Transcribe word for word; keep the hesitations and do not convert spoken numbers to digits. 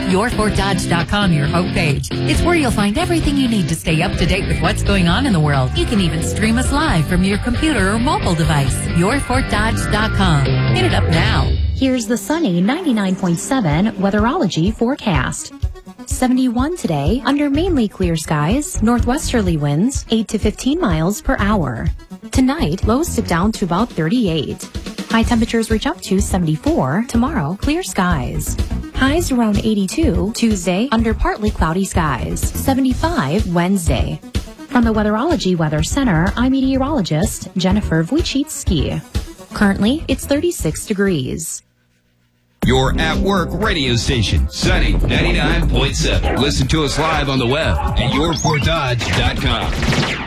your fort dodge dot com, your homepage. It's where you'll find everything you need to stay up to date with what's going on in the world. You can even stream us live from your computer or mobile device. your fort dodge dot com. Hit it up now. Here's the sunny ninety-nine point seven Weatherology forecast. seventy-one today, under mainly clear skies, northwesterly winds, eight to fifteen miles per hour. Tonight, lows dip down to about thirty-eight. High temperatures reach up to seventy-four. Tomorrow, clear skies. Highs around eighty-two. Tuesday, under partly cloudy skies. seventy-five Wednesday. From the Weatherology Weather Center, I'm meteorologist Jennifer Wojcicki. Currently, it's thirty-six degrees. Your at work radio station, Sunny ninety-nine point seven. Listen to us live on the web at your fort dodge dot com.